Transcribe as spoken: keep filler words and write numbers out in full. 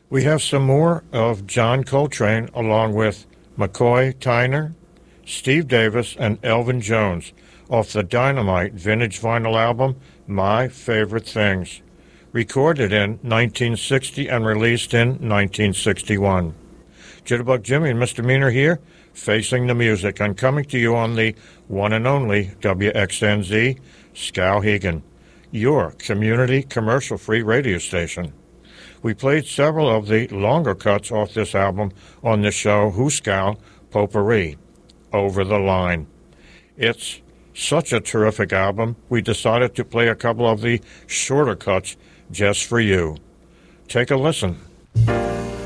We have some more of John Coltrane along with McCoy Tyner, Steve Davis, and Elvin Jones off the Dynamite vintage vinyl album, My Favorite Things, recorded in nineteen sixty and released in nineteen sixty-one. Jitterbug Jimmy and Misdemeanor here, facing the music and coming to you on the one and only W X N Z, Skowhegan, your community commercial-free radio station. We played several of the longer cuts off this album on the show Hooskow Potpourri, Over the Line. It's such a terrific album, we decided to play a couple of the shorter cuts just for you. Take a listen.